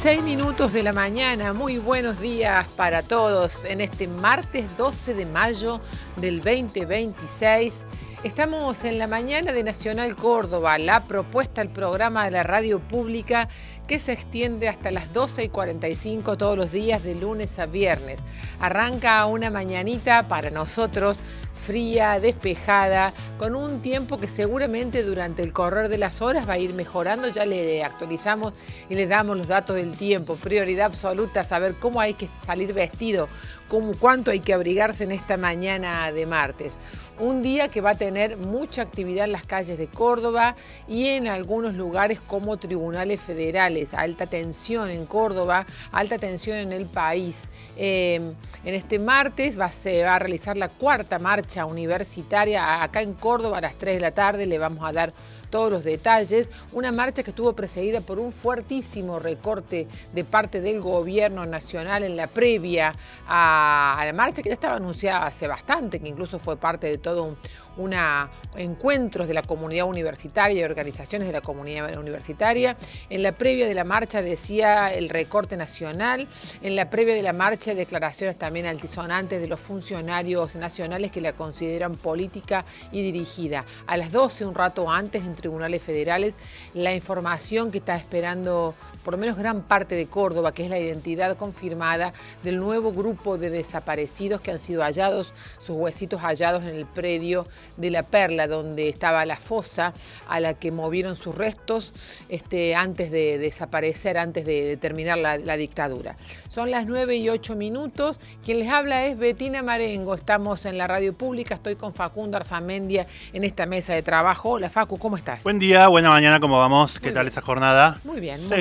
6 minutos de la mañana, muy buenos días para todos en este martes 12 de mayo del 2026. Estamos en la mañana de Nacional Córdoba, la propuesta al programa de la radio pública que se extiende hasta las 12:45 todos los días de lunes a viernes. Arranca una mañanita para nosotros fría, despejada, con un tiempo que seguramente durante el correr de las horas va a ir mejorando. Ya le actualizamos y le damos los datos del tiempo. Prioridad absoluta, saber cómo hay que salir vestido, cuánto hay que abrigarse en esta mañana de martes. Un día que va a tener mucha actividad en las calles de Córdoba y en algunos lugares como tribunales federales. Alta tensión en Córdoba, alta tensión en el país. En este martes se va a realizar la cuarta marcha universitaria acá en Córdoba a las 3 de la tarde. Le vamos a dar todos los detalles. Una marcha que estuvo precedida por un fuertísimo recorte de parte del gobierno nacional en la previa a la marcha, que ya estaba anunciada hace bastante, que incluso fue parte de todo encuentros de la comunidad universitaria y organizaciones de la comunidad universitaria. En la previa de la marcha decía el recorte nacional. En la previa de la marcha, declaraciones también altisonantes de los funcionarios nacionales que la consideran política y dirigida. A las 12, un rato antes, en tribunales federales, la información que está esperando por lo menos gran parte de Córdoba, que es la identidad confirmada del nuevo grupo de desaparecidos que han sido hallados, sus huesitos hallados en el predio de La Perla, donde estaba la fosa a la que movieron sus restos antes de desaparecer, antes de terminar la dictadura. Son las 9:08. Quien les habla es Betina Marengo. Estamos en la radio pública. Estoy con Facundo Arzamendia en esta mesa de trabajo. Hola, Facu, ¿cómo estás? Buen día, buena mañana, ¿cómo vamos? ¿Qué tal esa jornada? Muy bien.